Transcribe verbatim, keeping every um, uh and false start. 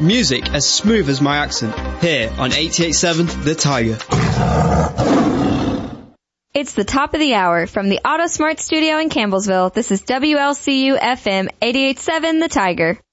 Music as smooth as my accent, here on eighty-eight point seven The Tiger. It's the top of the hour from the AutoSmart studio in Campbellsville. This is W L C U F M eighty-eight point seven The Tiger.